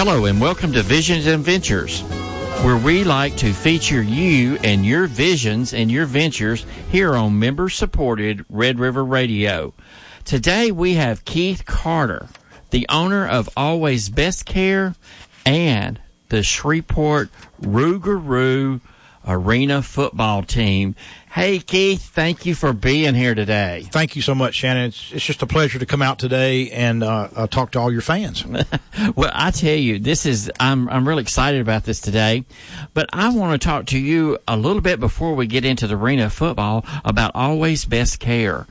Hello and welcome to Visions and Ventures, where we like to feature you and your visions and your ventures here on member-supported Red River Radio. Today we have Keith Carter, the owner of Always Best Care and the Shreveport Rougarou Arena football team. Hey, Keith, thank you for being here today. Thank you so much, Shannon. It's just a pleasure to come out today and talk to all your fans. Well, I tell you, I'm really excited about this today, but I want to talk to you a little bit before we get into the arena football about Always Best Care.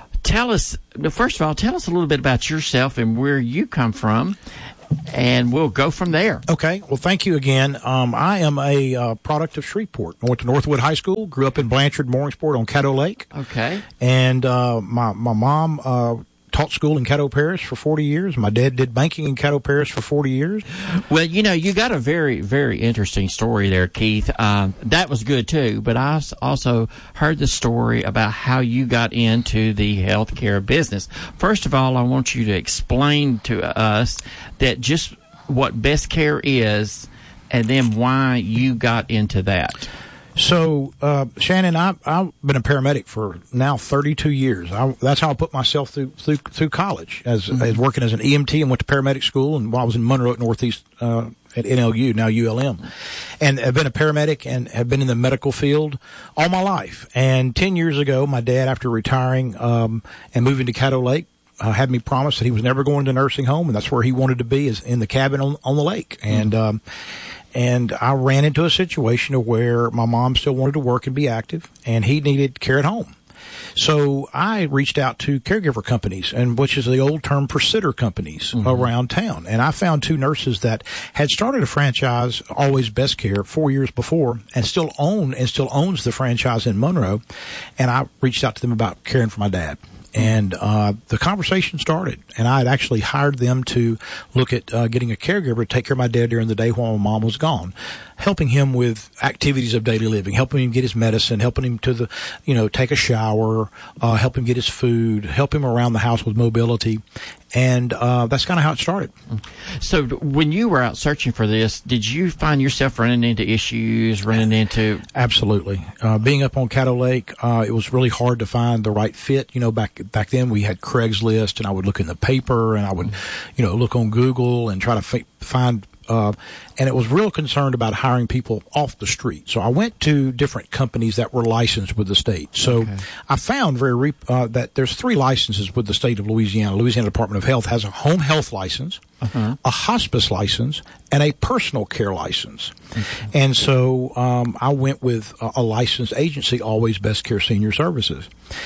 First of all, tell us a little bit about yourself and where you come from, and we'll go from there. Okay. Well, thank you again. I am a product of Shreveport. I went to Northwood High School, grew up in Blanchard, Mooringsport on Caddo Lake. Okay. And my mom taught school in Caddo Parish for 40 years. My dad did banking in Caddo Parish for 40 years. Well, you got a very, very interesting story there, Keith. That was good, too. But I also heard the story about how you got into the healthcare business. First of all, I want you to explain to us that just what Best Care is and then why you got into that. So, Shannon, I've been a paramedic for now 32 years. That's how I put myself through college as working as an EMT, and went to paramedic school. And while I was in Monroe at Northeast, at NLU, now ULM, and have been a paramedic and have been in the medical field all my life. And 10 years ago, my dad, after retiring, and moving to Caddo Lake, had me promise that he was never going to a nursing home, and that's where he wanted to be, is in the cabin on the lake. And I ran into a situation where my mom still wanted to work and be active, and he needed care at home. So I reached out to caregiver companies, and which is the old term for sitter companies around town. And I found two nurses that had started a franchise, Always Best Care, 4 years before, and still owns the franchise in Monroe. And I reached out to them about caring for my dad. And the conversation started, and I had actually hired them to look at getting a caregiver to take care of my dad during the day while my mom was gone, helping him with activities of daily living, helping him get his medicine, helping him to take a shower, help him get his food, help him around the house with mobility. And that's kind of how it started. So when you were out searching for this, did you find yourself running into issues, Absolutely. Being up on Caddo Lake, it was really hard to find the right fit. Back then we had Craigslist, and I would look in the paper, and I would, look on Google and try to find and it was real concerned about hiring people off the street. So I went to different companies that were licensed with the state. So I found that there's 3 licenses with the state of Louisiana. Louisiana Department of Health has a home health license, a hospice license, and a personal care license. And so I went with a licensed agency, Always Best Care Senior Services.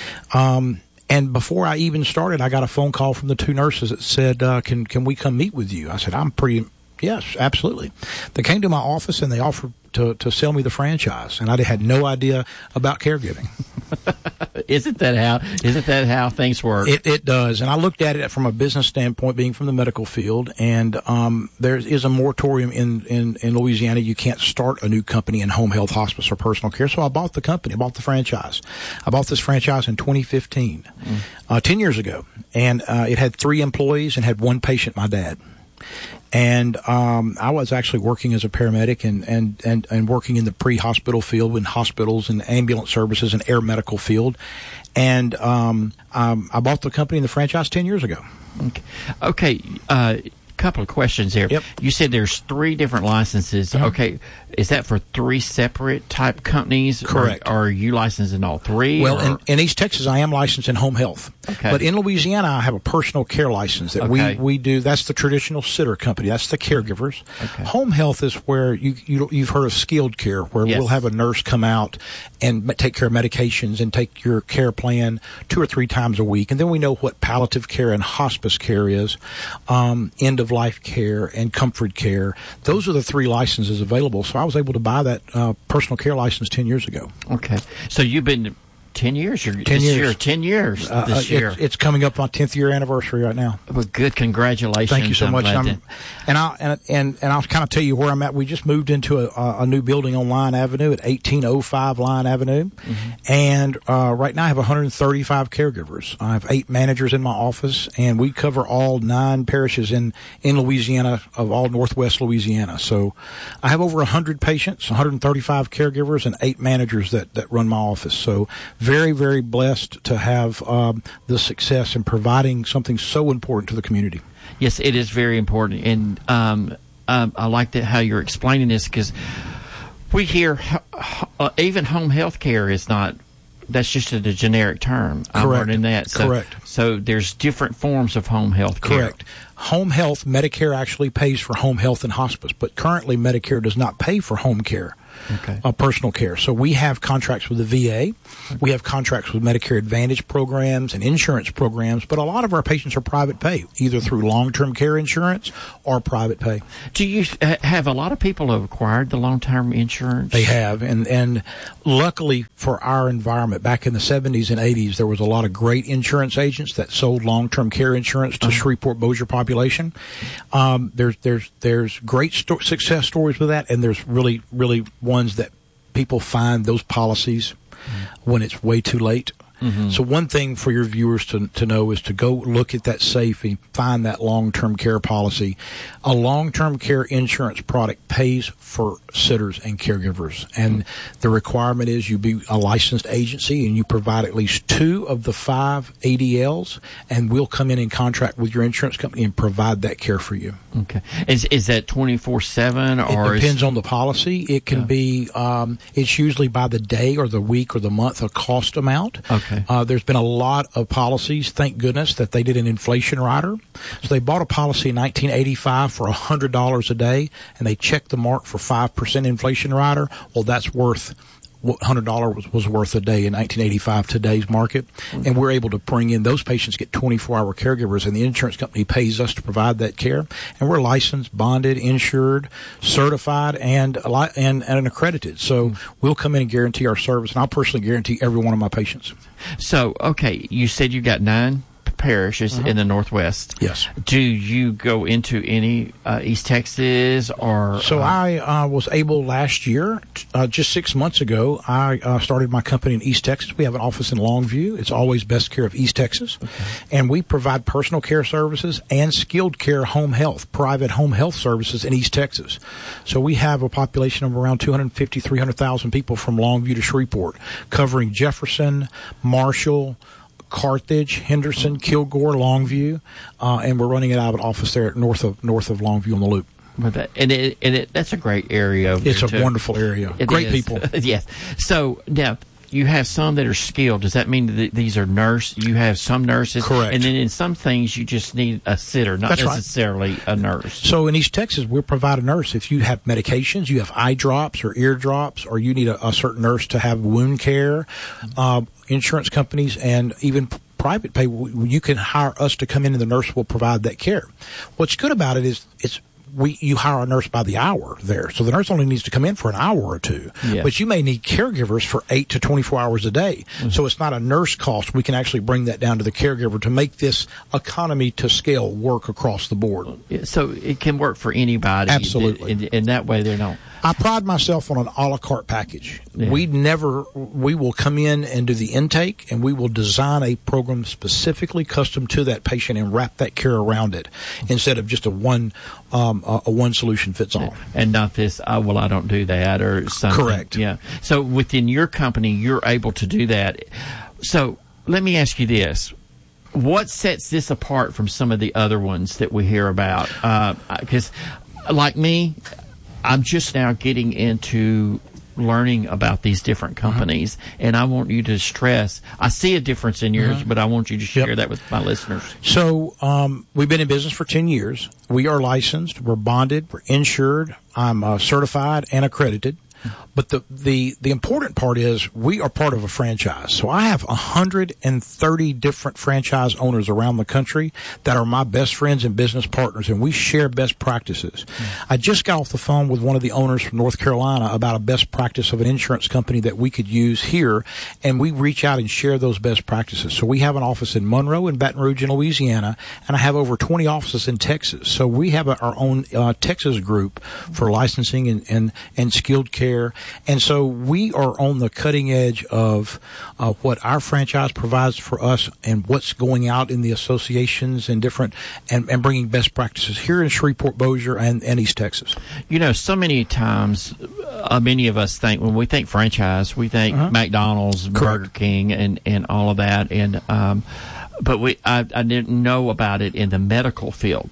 And before I even started, I got a phone call from the 2 nurses that said, can we come meet with you? I said, yes, absolutely. They came to my office and they offered to sell me the franchise, and I had no idea about caregiving. Isn't that how things work? It does. And I looked at it from a business standpoint, being from the medical field, and there is a moratorium in Louisiana. You can't start a new company in home health, hospice, or personal care. So I bought the company. I bought the franchise. I bought this franchise in 2015, 10 years ago, and it had 3 employees and had 1 patient, my dad. And I was actually working as a paramedic and working in the pre-hospital field in hospitals and ambulance services and air medical field. And I bought the company and the franchise 10 years ago. Okay. Couple of questions here. Yep. You said there's 3 different licenses. Okay. Is that for 3 separate type companies? Correct. Or are you licensed in all 3? Well, in East Texas, I am licensed in home health. Okay. But in Louisiana, I have a personal care license that we do. That's the traditional sitter company. That's the caregivers. Okay. Home health is where you've heard of skilled care, where we'll have a nurse come out and take care of medications and take your care plan 2 or 3 times a week. And then we know what palliative care and hospice care is, end of life care and comfort care. Those are the 3 licenses available. So I was able to buy that personal care license 10 years ago. Okay. So you've been 10 years. 10 years. 10 years this year. It's coming up on 10th year anniversary right now. Well, good. Congratulations. Thank you so much. And I'll kind of tell you where I'm at. We just moved into a new building on Line Avenue at 1805 Line Avenue. Mm-hmm. And right now I have 135 caregivers. I have 8 managers in my office, and we cover all 9 parishes in Louisiana, of all Northwest Louisiana. So I have over 100 patients, 135 caregivers, and 8 managers that run my office. So very, very blessed to have the success in providing something so important to the community. Yes, it is very important. And I like how you're explaining this, because we hear even home health care is not, that's just a generic term. I'm learning that. So, correct. So there's different forms of home health care. Correct. Home health, Medicare actually pays for home health and hospice, but currently Medicare does not pay for home care. Okay. Personal care. So we have contracts with the VA. We have contracts with Medicare Advantage programs and insurance programs, but a lot of our patients are private pay, either through long-term care insurance or private pay. Do you have a lot of people who have acquired the long-term insurance? They have, and luckily for our environment, back in the 70s and 80s, there was a lot of great insurance agents that sold long-term care insurance to Shreveport-Bossier population. There's great success stories with that, and there's really ones that people find those policies when it's way too late. Mm-hmm. So one thing for your viewers to know is to go look at that safe and find that long-term care policy. A long-term care insurance product pays for sitters and caregivers, and the requirement is you be a licensed agency and you provide at least 2 of the 5 ADLs, and we'll come in contract with your insurance company and provide that care for you. Okay. Is that 24/7 or? It depends on the policy. It can be, it's usually by the day or the week or the month, a cost amount. Okay. There's been a lot of policies, thank goodness, that they did an inflation rider. So they bought a policy in 1985 for $100 a day, and they checked the mark for 5% inflation rider. Well, that's worth what $100 was worth a day in 1985, today's market. And we're able to bring in those patients, get 24-hour caregivers, and the insurance company pays us to provide that care. And we're licensed, bonded, insured, certified, and accredited. So we'll come in and guarantee our service, and I'll personally guarantee every one of my patients. So, okay, you said you got 9 parishes in the Northwest. Yes. Do you go into any East Texas or? So I was able last year, just 6 months ago, I started my company in East Texas. We have an office in Longview. It's Always Best Care of East Texas. Okay. And we provide personal care services and skilled care home health, private home health services in East Texas. So we have a population of around 250, 300,000 people from Longview to Shreveport, covering Jefferson, Marshall, Carthage, Henderson, Kilgore, Longview, and we're running it out of an office there north of Longview on the Loop. That's a great area. It's a wonderful area. Great people. Yes. So now you have some that are skilled. Does that mean that these are nurses? You have some nurses, correct? And then in some things you just need a sitter, not necessarily a nurse. So in East Texas, we'll provide a nurse if you have medications, you have eye drops or ear drops, or you need a certain nurse to have wound care. Insurance companies and even private pay, you can hire us to come in and the nurse will provide that care. What's good about it is you hire a nurse by the hour there. So the nurse only needs to come in for an hour or two. Yeah. But you may need caregivers for 8 to 24 hours a day. Mm-hmm. So it's not a nurse cost. We can actually bring that down to the caregiver to make this economy to scale work across the board. So it can work for anybody. Absolutely. In that way, they don't. I pride myself on an a la carte package. Yeah. We will come in and do the intake, and we will design a program specifically custom to that patient and wrap that care around it instead of just a one solution fits all. And not this, I don't do that or something. Correct. Yeah. So within your company, you're able to do that. So let me ask you this. What sets this apart from some of the other ones that we hear about? Because like me, I'm just now getting into learning about these different companies, and I want you to stress, I see a difference in yours, but I want you to share that with my listeners. So we've been in business for 10 years. We are licensed, we're bonded, we're insured, I'm certified and accredited. But the important part is we are part of a franchise. So I have 130 different franchise owners around the country that are my best friends and business partners, and we share best practices. I just got off the phone with one of the owners from North Carolina about a best practice of an insurance company that we could use here, and we reach out and share those best practices. So we have an office in Monroe and Baton Rouge in Louisiana, and I have over 20 offices in Texas. So we have our own Texas group for licensing and skilled care. And so we are on the cutting edge of what our franchise provides for us and what's going out in the associations and different and bringing best practices here in Shreveport, Bossier, and East Texas. You know, so many times, many of us think, when we think franchise, we think McDonald's, Burger King, and all of that. And but I didn't know about it in the medical field.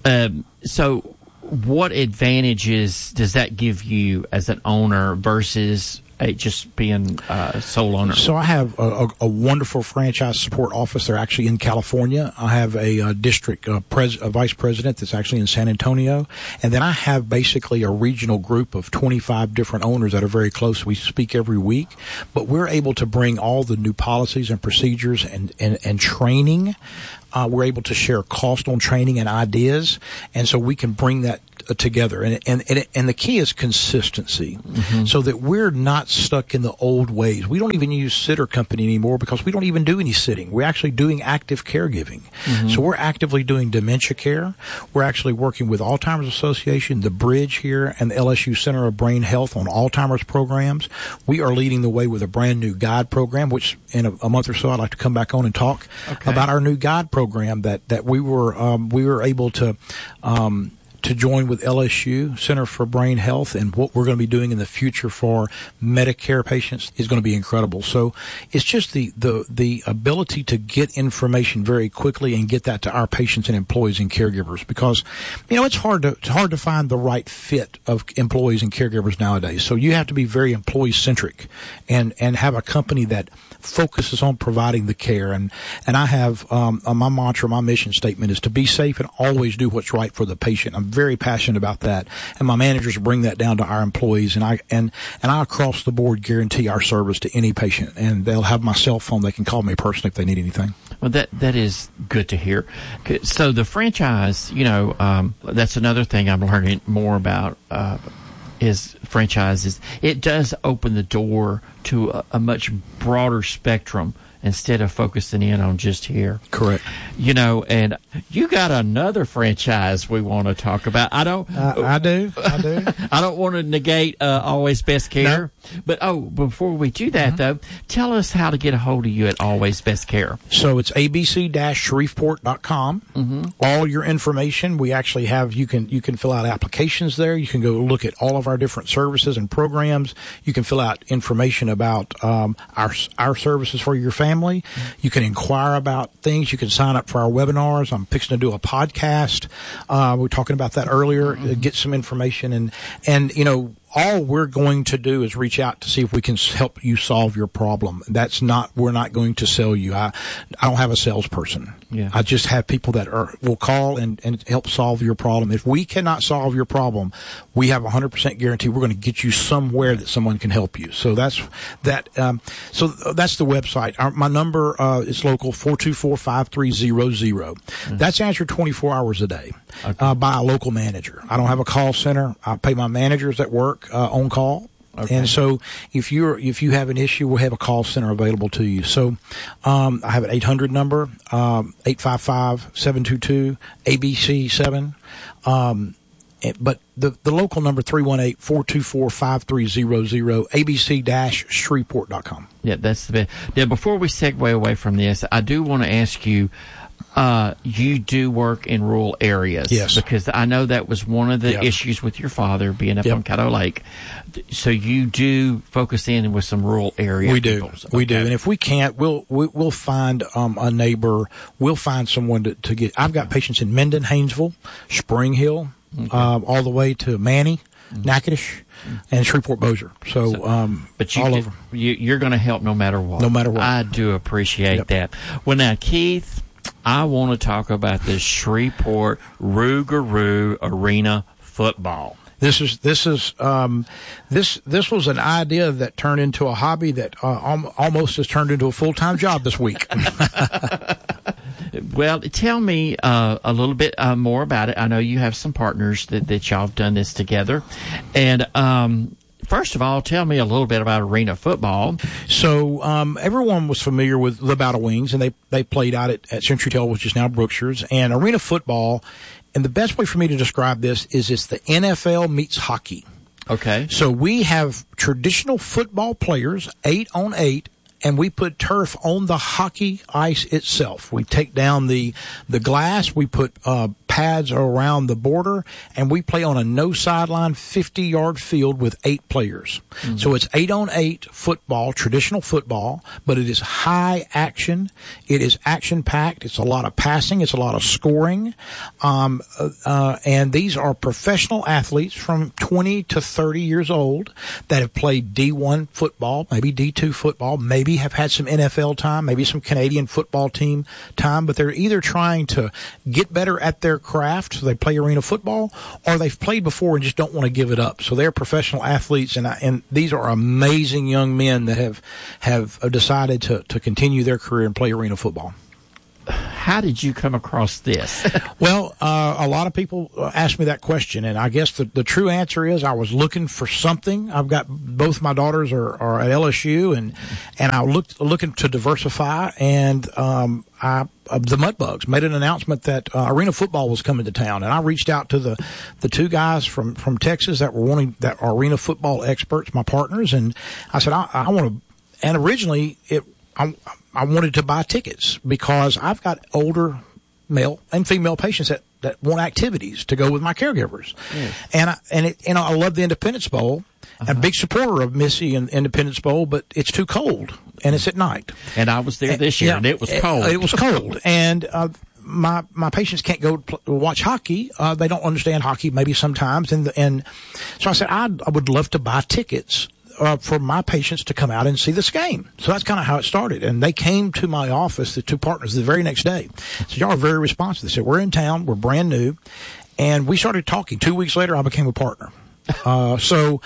So what advantages does that give you as an owner versus just being a sole owner? So I have a wonderful franchise support office. They're actually in California. I have a district a vice president that's actually in San Antonio. And then I have basically a regional group of 25 different owners that are very close. We speak every week. But we're able to bring all the new policies and procedures and training. We're able to share cost on training and ideas. And so we can bring that together. And the key is consistency, so that we're not stuck in the old ways. We don't even use sitter company anymore because we don't even do any sitting. We're actually doing active caregiving. So we're actively doing dementia care. We're actually working with Alzheimer's Association, the Bridge here, and the LSU Center of Brain Health on Alzheimer's programs. We are leading the way with a brand new guide program, which in a month or so I'd like to come back on and talk about our new guide program that we were able to join with LSU Center for Brain Health, and what we're going to be doing in the future for Medicare patients is going to be incredible. So it's just the ability to get information very quickly and get that to our patients and employees and caregivers, because it's hard to find the right fit of employees and caregivers nowadays. So you have to be very employee centric and have a company that focuses on providing the care. And I have my mantra, my mission statement is to be safe and always do what's right for the patient. I'm very passionate about that, and my managers bring that down to our employees, and I across the board guarantee our service to any patient, and they'll have my cell phone. They can call me personally if they need anything. Well, that is good to hear. So the franchise, that's another thing I'm learning more about. Is franchises. It does open the door to a much broader spectrum instead of focusing in on just here. Correct. And you got another franchise we want to talk about. I do. I don't want to negate Always Best Care. No. But before we do that though, tell us how to get a hold of you at Always Best Care. So it's abc-shreveport.com. All your information we actually have. You can fill out applications there. You can go look at all of our different services and programs. You can fill out information about our services for your family. You can inquire about things. You can sign up for our webinars. I'm fixing to do a podcast. We were talking about that earlier. Get some information and all we're going to do is reach out to see if we can help you solve your problem. We're not going to sell you. I don't have a salesperson. Yeah. I just have people that will call and help solve your problem. If we cannot solve your problem, we have 100% guarantee we're going to get you somewhere that someone can help you. So that's that. So that's the website. My number is local 424-5300. That's answered 24 hours a day by a local manager. I don't have a call center. I pay my managers at work on call. Okay. And so if you have an issue, we'll have a call center available to you. So I have an 800 number, 855-722-ABC7. But the local number, 318-424-5300, abc-shreveport.com. Yeah, that's the best. Now, before we segue away from this, I do want to ask you, you do work in rural areas. Yes. Because I know that was one of the issues with your father being up on Caddo Lake. So you do focus in with some rural area. We do. We do. And if we can't, we'll find a neighbor. We'll find someone to get. I've got patients in Mendon, Haynesville, Spring Hill, all the way to Manny, Natchitoches, and Shreveport Bossier. So but all over. You're going to help no matter what. No matter what. I do appreciate that. Well, now, Keith, I want to talk about the Shreveport Rougarou Arena football. This was an idea that turned into a hobby that almost has turned into a full-time job this week. Well, tell me a little bit more about it. I know you have some partners that y'all have done this together. And first of all, tell me a little bit about arena football. So everyone was familiar with the Battle Wings, and they played out at CenturyTel, which is now Brookshire's. And arena football, and the best way for me to describe this is it's the NFL meets hockey. Okay. So we have traditional football players, 8-on-8, and we put turf on the hockey ice itself. We take down the glass, we put pads around the border, and we play on a no sideline 50-yard field with 8 players. Mm-hmm. So it's 8-on-8 football, traditional football, but it is high action. It is action packed. It's a lot of passing. It's a lot of scoring. And these are professional athletes from 20 to 30 years old that have played D1 football, maybe D2 football, maybe have had some NFL time, maybe some Canadian football team time, but they're either trying to get better at their craft, so they play arena football, or they've played before and just don't want to give it up. So they're professional athletes, and these are amazing young men that have decided to continue their career and play arena football. How did you come across this? Well, a lot of people ask me that question, and I guess the true answer is I was looking for something. I've got both my daughters are at LSU, and I looking to diversify, and the Mudbugs made an announcement that arena football was coming to town, and I reached out to the 2 guys from Texas that are arena football experts, my partners, and I said I want to. And originally I wanted to buy tickets because I've got older male and female patients that want activities to go with my caregivers. Yes. And I love the Independence Bowl. I'm a big supporter of Missy and Independence Bowl, but it's too cold and it's at night. And I was there this year, and it was cold. It was cold. And my patients can't go watch hockey. They don't understand hockey maybe sometimes. And so I said I would love to buy tickets for my patients to come out and see this game. So that's kind of how it started. And they came to my office, the 2 partners, the very next day. So y'all are very responsive. They said, we're in town, we're brand new. And we started talking. 2 weeks later, I became a partner. So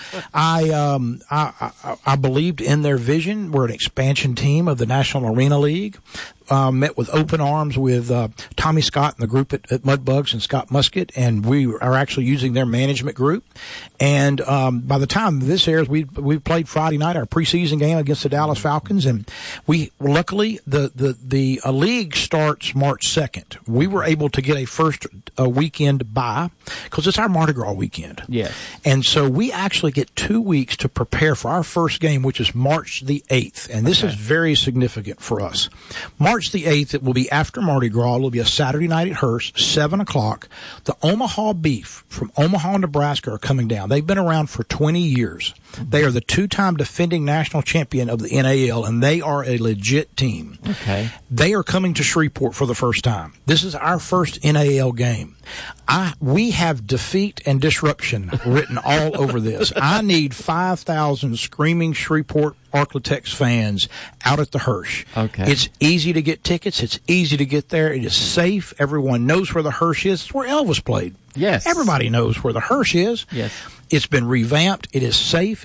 I believed in their vision. We're an expansion team of the National Arena League. Met with open arms with Tommy Scott and the group at Mudbugs and Scott Musket, and we are actually using their management group. And by the time this airs, we played Friday night our preseason game against the Dallas Falcons, and we luckily the league starts March 2nd. We were able to get a first weekend bye because it's our Mardi Gras weekend. Yes. And so we actually get 2 weeks to prepare for our first game, which is March the 8th. And this is very significant for us. March the 8th, it will be after Mardi Gras. It will be a Saturday night at Hearst, 7 o'clock. The Omaha Beef from Omaha, Nebraska are coming down. They've been around for 20 years. They are the 2-time defending national champion of the NAL, and they are a legit team. Okay. They are coming to Shreveport for the first time. This is our first NAL game. We have defeat and disruption written all over this. I need 5,000 screaming Shreveport Arklatex fans out at the Hirsch. Okay. It's easy to get tickets. It's easy to get there. It is safe. Everyone knows where the Hirsch is. It's where Elvis played. Yes. Everybody knows where the Hirsch is. Yes. It's been revamped. It is safe.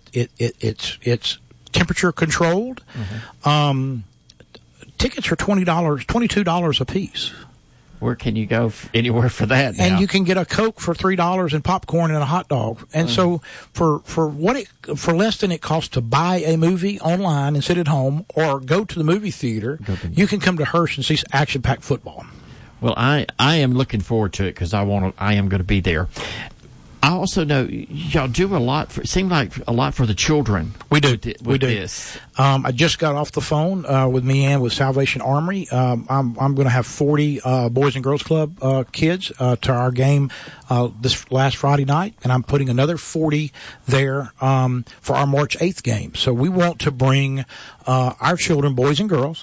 It's temperature controlled. Mm-hmm. Tickets are $22 a piece. Where can you go anywhere for that now? And you can get a Coke for $3 and popcorn and a hot dog. And so for less than it costs to buy a movie online and sit at home or go to the movie theater, you can come to Hearst and see action-packed football. Well, I am looking forward to it because I am going to be there. I also know y'all do a lot for, it seems like a lot for the children. We do. We do. This. I just got off the phone with Meanne with Salvation Armory. I'm going to have 40 Boys and Girls Club kids to our game this last Friday night, and I'm putting another 40 there for our March 8th game. So we want to bring our children, boys and girls,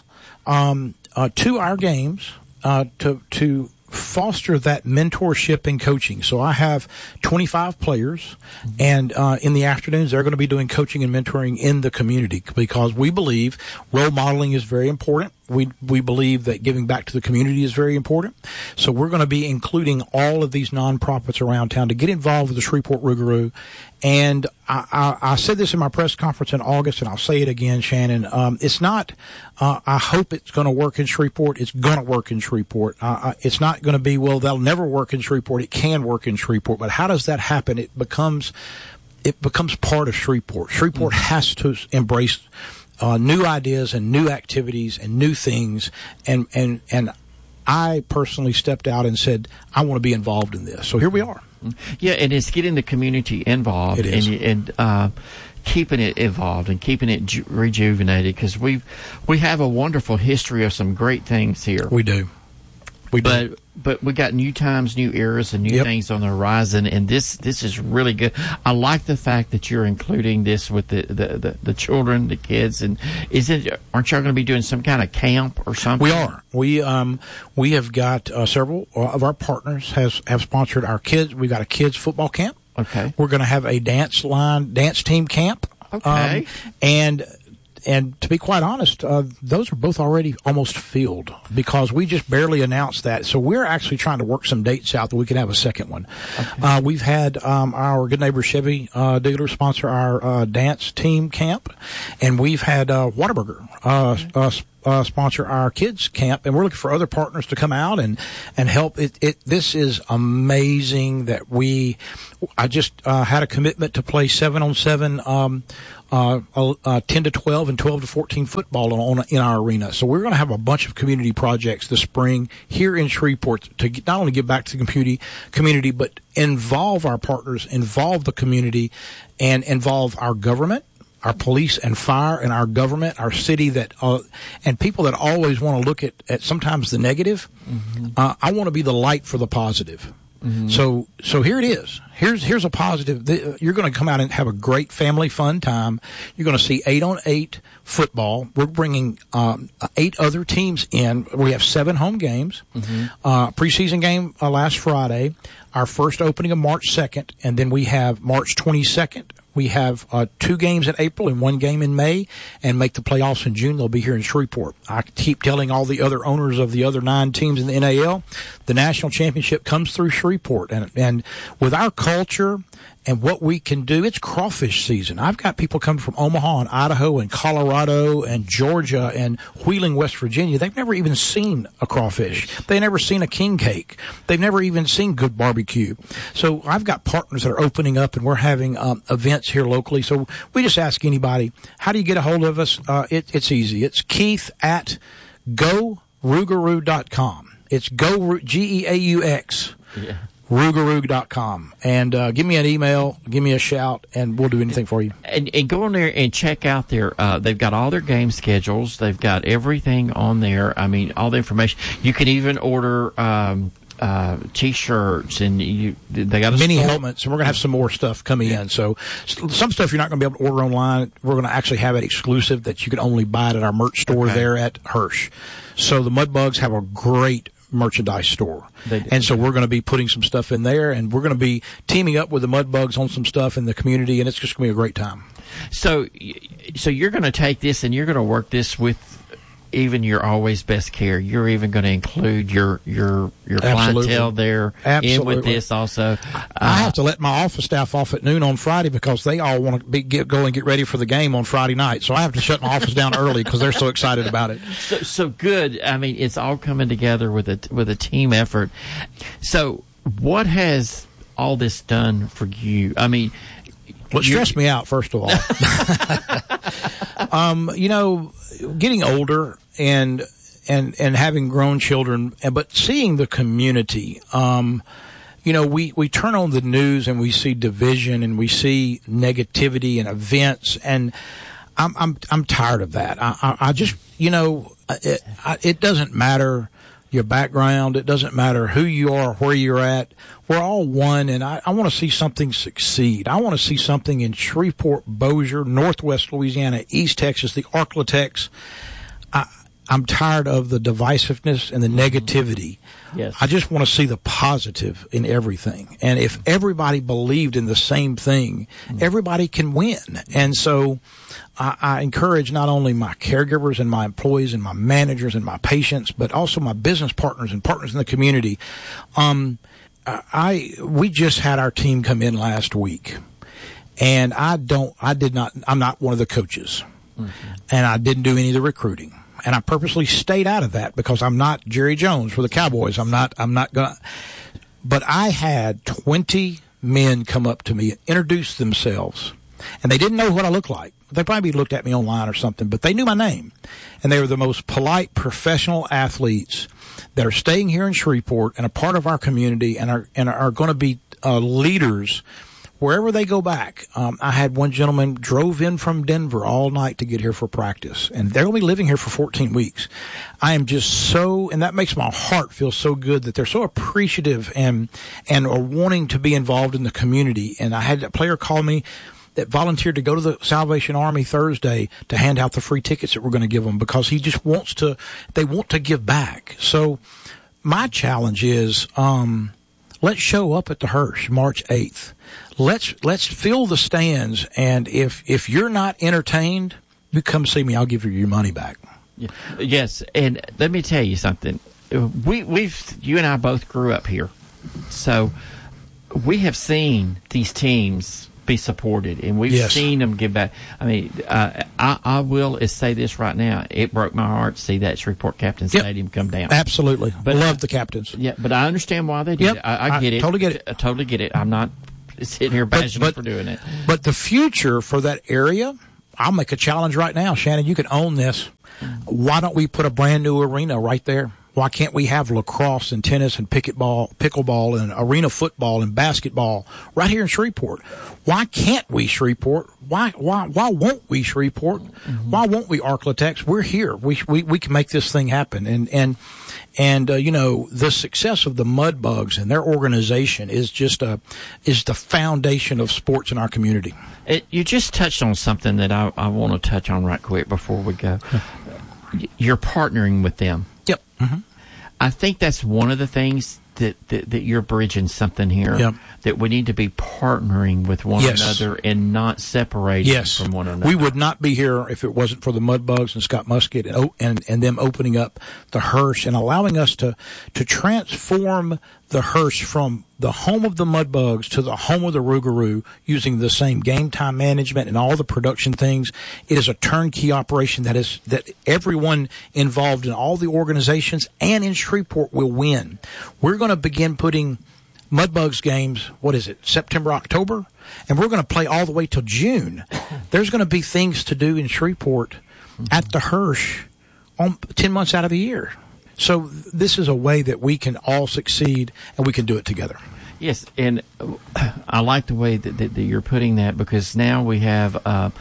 to our games to foster that mentorship and coaching. So I have 25 players, and in the afternoons they're going to be doing coaching and mentoring in the community because we believe role modeling is very important. we believe that giving back to the community is very important. So we're going to be including all of these nonprofits around town to get involved with the Shreveport Rougarou. And I said this in my press conference in August, and I'll say it again, Shannon. It's not, I hope it's going to work in Shreveport. It's going to work in Shreveport. It's not going to be, well, they'll never work in Shreveport. It can work in Shreveport. But how does that happen? It becomes part of Shreveport. Shreveport has to embrace new ideas and new activities and new things. And I personally stepped out and said, I want to be involved in this. So here we are. Yeah, and it's getting the community involved. It is. And keeping it involved and keeping it rejuvenated, because we have a wonderful history of some great things here. We do. But we got new times, new eras, and new things on the horizon, and this is really good. I like the fact that you're including this with the children, the kids, and aren't y'all going to be doing some kind of camp or something? We are. We have got several of our partners have sponsored our kids. We've got a kids football camp. Okay. We're going to have a dance team camp. Okay. And to be quite honest, those are both already almost filled because we just barely announced that. So we're actually trying to work some dates out that we can have a second one. Okay. We've had our good neighbor Chevy dealer sponsor our dance team camp, and we've had Whataburger sponsor our kids camp, and we're looking for other partners to come out and help. This is amazing that I just had a commitment to play 7-on-7 10 to 12 and 12 to 14 football in our arena. So we're going to have a bunch of community projects this spring here in Shreveport to not only give back to the community, but involve our partners, involve the community, and involve our government, our police and fire, and our government, our city, and people that always want to look at sometimes the negative. Mm-hmm. I want to be the light for the positive. Mm-hmm. So here it is. Here's a positive. You're going to come out and have a great family fun time. You're going to see 8-on-8 football. We're bringing 8 other teams in. We have 7 home games. Mm-hmm. Preseason game last Friday. Our first opening of March 2nd, and then we have March 22nd. We have 2 games in April and 1 game in May, and make the playoffs in June. They'll be here in Shreveport. I keep telling all the other owners of the other 9 teams in the NAL, the national championship comes through Shreveport. And with our culture and what we can do, it's crawfish season. I've got people coming from Omaha and Idaho and Colorado and Georgia and Wheeling, West Virginia. They've never even seen a crawfish. They've never seen a king cake. They've never even seen good barbecue. So I've got partners that are opening up, and we're having events here locally. So we just ask anybody, how do you get a hold of us? It's easy. It's Keith at GoRougarou.com. It's Geaux. Yeah. Rougarou.com. And give me an email, give me a shout, and we'll do anything for you. And go on there and check out they've got all their game schedules. They've got everything on there. I mean, all the information. You can even order T-shirts, and they got mini helmets, and we're going to have some more stuff coming in. So some stuff you're not going to be able to order online. We're going to actually have it exclusive that you can only buy it at our merch store there at Hirsch. So the Mudbugs have a great merchandise store, and so we're going to be putting some stuff in there, and we're going to be teaming up with the Mudbugs on some stuff in the community, and it's just going to be a great time. So you're going to take this and you're going to work this with even your Always Best Care. You're even going to include your clientele there in with this also. I have to let my office staff off at noon on Friday because they all want to go and get ready for the game on Friday night. So I have to shut my office down early because they're so excited about it. So good. I mean, it's all coming together with a team effort. So what has all this done for you? I mean, well, it stressed me out, first of all. Getting older and having grown children, but seeing the community, we turn on the news and we see division and we see negativity and events, and I'm tired of that. I just, it doesn't matter your background. It doesn't matter who you are, where you're at. We're all one, and I want to see something succeed. I want to see something in Shreveport, Bossier, Northwest Louisiana, East Texas, the Arklatex. I'm tired of the divisiveness and the negativity. Yes. I just want to see the positive in everything. And if everybody believed in the same thing, everybody can win. And so I encourage not only my caregivers and my employees and my managers and my patients, but also my business partners and partners in the community. We just had our team come in last week, and I'm not one of the coaches, and I didn't do any of the recruiting. And I purposely stayed out of that because I'm not Jerry Jones for the Cowboys. I'm not gonna. But I had 20 men come up to me and introduce themselves, and they didn't know what I looked like. They probably looked at me online or something, but they knew my name, and they were the most polite professional athletes that are staying here in Shreveport and a part of our community and are going to be leaders wherever they go back. I had one gentleman drove in from Denver all night to get here for practice, and they're going to be living here for 14 weeks. I am just and that makes my heart feel so good that they're so appreciative and are wanting to be involved in the community. And I had a player call me that volunteered to go to the Salvation Army Thursday to hand out the free tickets that we're going to give them because he just they want to give back. So my challenge is, let's show up at the Hirsch March 8th. Let's fill the stands, and if you're not entertained, you come see me. I'll give you your money back. Yes, and let me tell you something. You and I both grew up here, so we have seen these teams be supported, and we've seen them give back. I mean, I will say this right now. It broke my heart to see that Shreveport Captain Stadium come down. Absolutely. But love the Captains. Yeah, but I understand why they did it. I get it. Totally get it. I totally get it. I'm not sitting here bashing them for doing it. But the future for that area, I'll make a challenge right now. Shannon, you can own this. Why don't we put a brand new arena right there? Why can't we have lacrosse and tennis and pickleball and arena football and basketball right here in Shreveport? Why can't we Shreveport? Why won't we Shreveport? Why won't we Arklatex? We're here. We can make this thing happen. And you know, the success of the Mudbugs and their organization is the foundation of sports in our community. You just touched on something that I want to touch on right quick before we go. You're partnering with them. Yep. Mm-hmm. I think that's one of the things that you're bridging something here. Yep. That we need to be partnering with one another and not separating from one another. We would not be here if it wasn't for the Mudbugs and Scott Musket and them opening up the Hirsch and allowing us to transform the Hirsch from the home of the Mudbugs to the home of the Rougarou using the same game time management and all the production things. It is a turnkey operation that everyone involved in all the organizations and in Shreveport will win. We're going to begin putting Mudbugs games, September, October? And we're going to play all the way till June. There's going to be things to do in Shreveport at the Hirsch 10 months out of the year. So this is a way that we can all succeed and we can do it together. Yes, and I like the way that you're putting that because now we have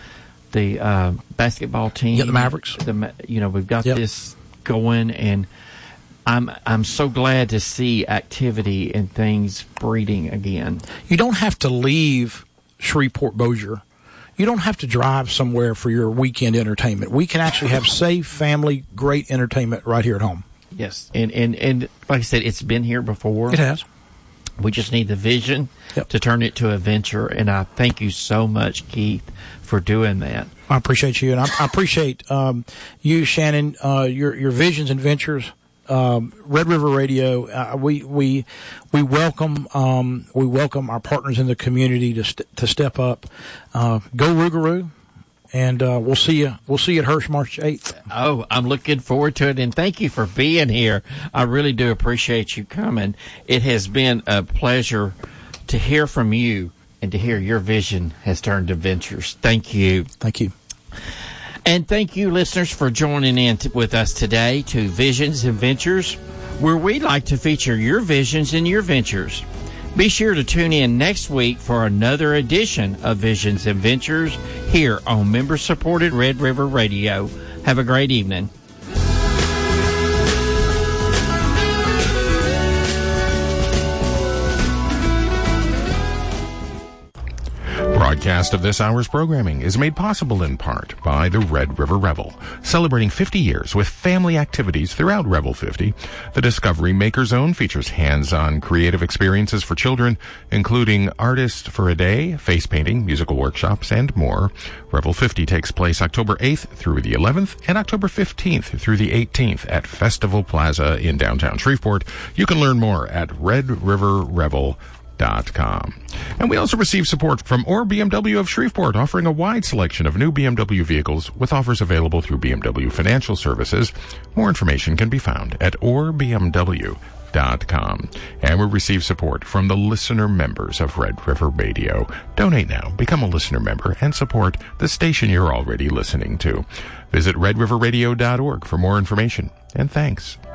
the basketball team. Yeah, the Mavericks. We've got this going, and I'm so glad to see activity and things breeding again. You don't have to leave Shreveport Bossier. You don't have to drive somewhere for your weekend entertainment. We can actually have safe, family, great entertainment right here at home. Yes, and like I said, it's been here before. It has. We just need the vision to turn it to a venture, and I thank you so much, Keith, for doing that. I appreciate you, and I appreciate you, Shannon, your visions and ventures. Red River Radio, we welcome our partners in the community to step up. Go Rougarou, and we'll see you at Hirsch March 8th. Oh, I'm looking forward to it, and thank you for being here. I really do appreciate you coming. It has been a pleasure to hear from you and to hear your vision has turned to ventures. Thank you. Thank you. And thank you, listeners, for joining in with us today to Visions and Ventures, where we like to feature your visions and your ventures. Be sure to tune in next week for another edition of Visions and Ventures here on member-supported Red River Radio. Have a great evening. Broadcast of this hour's programming is made possible in part by the Red River Revel, celebrating 50 years with family activities throughout Revel 50. The Discovery Maker Zone features hands-on creative experiences for children, including Artist for a Day, face painting, musical workshops, and more. Revel 50 takes place October 8th through the 11th and October 15th through the 18th at Festival Plaza in downtown Shreveport. You can learn more at redriverrevel.com. And we also receive support from Orr BMW of Shreveport, offering a wide selection of new BMW vehicles with offers available through BMW Financial Services. More information can be found at OrrBMW.com. And we receive support from the listener members of Red River Radio. Donate now, become a listener member, and support the station you're already listening to. Visit redriverradio.org for more information. And thanks.